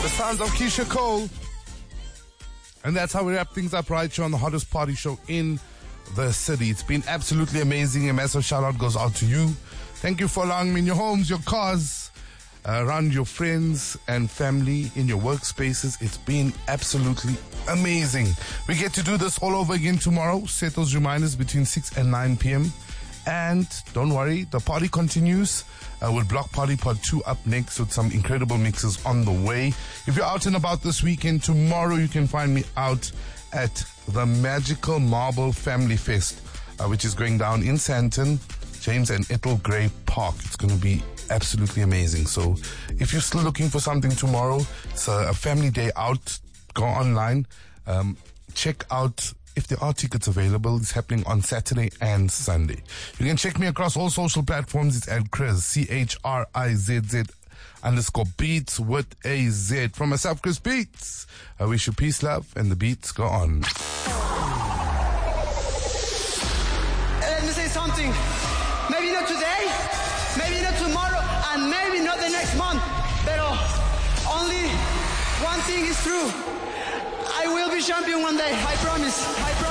The sounds of Keisha Cole. And that's how we wrap things up right here on the hottest party show in the city. It's been absolutely amazing. A massive shout out goes out to you. Thank you for allowing me in your homes, your cars, around your friends and family, in your workspaces. It's been absolutely amazing. We get to do this all over again tomorrow. Set those reminders between 6 and 9 p.m. And don't worry, the party continues with Block Party Part 2 up next with some incredible mixes on the way. If you're out and about this weekend, tomorrow you can find me out at the Magical Marble Family Fest, which is going down in Sandton, James and Ethel Gray Park. It's going to be absolutely amazing. So if you're still looking for something tomorrow, it's a family day out. Go online, check out if there are tickets available. It's happening on Saturday and Sunday. You can check me across all social platforms. It's at Chris, CHRIZZ_Beats with a Z. From myself, Chris Beats, I wish you peace, love, and the beats go on. Let me say something. Maybe not today, maybe not tomorrow, and maybe not the next month. But only one thing is true. I will be champion one day. I promise.